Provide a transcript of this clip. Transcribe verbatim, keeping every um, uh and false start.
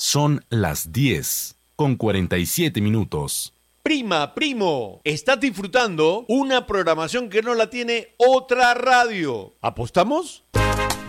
Son las diez con cuarenta y siete minutos. Prima, primo, estás disfrutando una programación que no la tiene otra radio. ¿Apostamos?